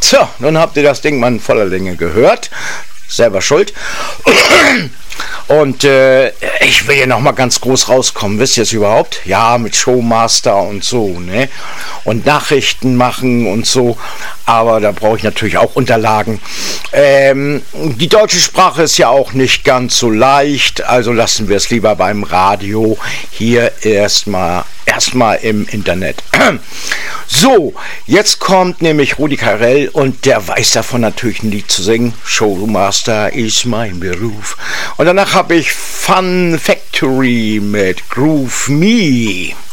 So, nun habt ihr das Ding mal in voller Länge gehört. Selber schuld. Und ich will hier nochmal ganz groß rauskommen. Wisst ihr es überhaupt? Ja, mit Showmaster und so, ne? Und Nachrichten machen und so. Aber da brauche ich natürlich auch Unterlagen. Die deutsche Sprache ist ja auch nicht ganz so leicht. Also lassen wir es lieber beim Radio. Hier erstmal im Internet. So, jetzt kommt nämlich Rudi Carrell und der weiß davon natürlich ein Lied zu singen. Showmaster ist mein Beruf. Und danach habe ich Fun Factory mit Groove Me.